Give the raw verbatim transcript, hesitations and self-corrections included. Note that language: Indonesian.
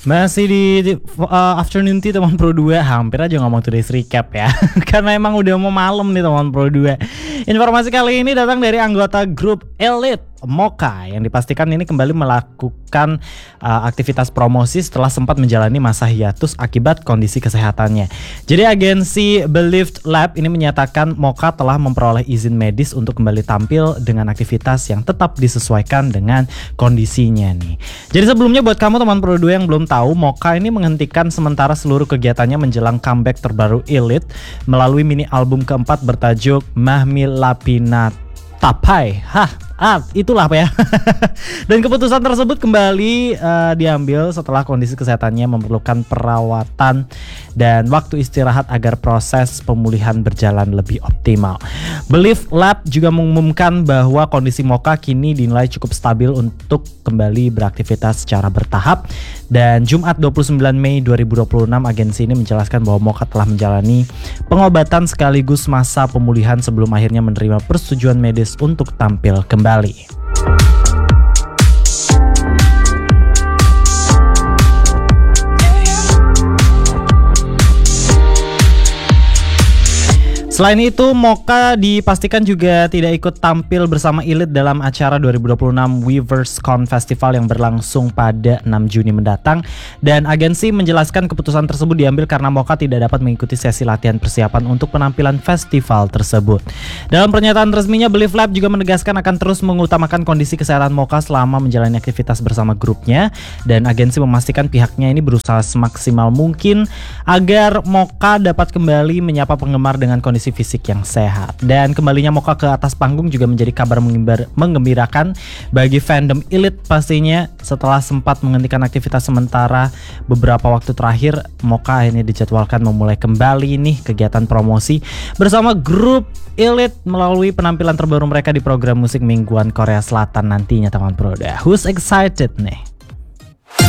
Masih di, di uh, afternoon tea teman Pro dua, hampir aja ngomong today's recap ya. Karena emang udah mau malam nih teman Pro dua. Informasi kali ini datang dari anggota grup Elite Mocha yang dipastikan ini kembali melakukan uh, aktivitas promosi setelah sempat menjalani masa hiatus akibat kondisi kesehatannya. Jadi agensi Believed Lab ini menyatakan Mocha telah memperoleh izin medis untuk kembali tampil dengan aktivitas yang tetap disesuaikan dengan kondisinya nih. Jadi sebelumnya buat kamu teman Pro dua yang belum tahu, Mocha ini menghentikan sementara seluruh kegiatannya menjelang comeback terbaru Elite melalui mini album keempat bertajuk Mahmi Lapinat Tapai. Hah, ah, itulah apa ya. Dan keputusan tersebut kembali uh, diambil setelah kondisi kesehatannya memerlukan perawatan dan waktu istirahat agar proses pemulihan berjalan lebih optimal. Believe Lab juga mengumumkan bahwa kondisi Mocha kini dinilai cukup stabil untuk kembali beraktivitas secara bertahap. Dan Jumat dua puluh sembilan Mei dua ribu dua puluh enam agensi ini menjelaskan bahwa Mocha telah menjalani pengobatan sekaligus masa pemulihan sebelum akhirnya menerima persetujuan medis untuk tampil kembali. Selain itu, Mocha dipastikan juga tidak ikut tampil bersama Elite dalam acara dua ribu dua puluh enam Weverse Con Festival yang berlangsung pada enam Juni mendatang. Dan agensi menjelaskan keputusan tersebut diambil karena Mocha tidak dapat mengikuti sesi latihan persiapan untuk penampilan festival tersebut. Dalam pernyataan resminya, Believe Lab juga menegaskan akan terus mengutamakan kondisi kesehatan Mocha selama menjalani aktivitas bersama grupnya. Dan agensi memastikan pihaknya ini berusaha semaksimal mungkin agar Mocha dapat kembali menyapa penggemar dengan kondisi fisik yang sehat. Dan kembalinya Mocha ke atas panggung juga menjadi kabar menggembirakan bagi fandom Elite pastinya. Setelah sempat menghentikan aktivitas sementara beberapa waktu terakhir, Mocha ini dijadwalkan memulai kembali nih kegiatan promosi bersama grup Elite melalui penampilan terbaru mereka di program musik mingguan Korea Selatan nantinya teman Pro. Who's excited nih?